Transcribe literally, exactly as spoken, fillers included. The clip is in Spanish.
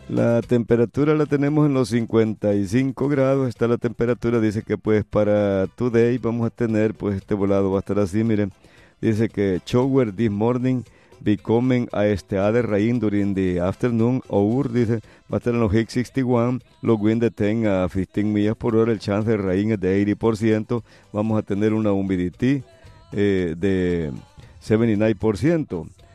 La temperatura la tenemos en los cincuenta y cinco grados, está la temperatura, dice que pues para today vamos a tener, pues este volado va a estar así, miren, dice que shower this morning, becoming a este other rain during the afternoon, or dice, va a estar en los Higgs sesenta y uno, los winds de diez a quince millas por hora, el chance de rain es de ochenta por ciento, vamos a tener una humidity eh, de setenta y nueve por ciento.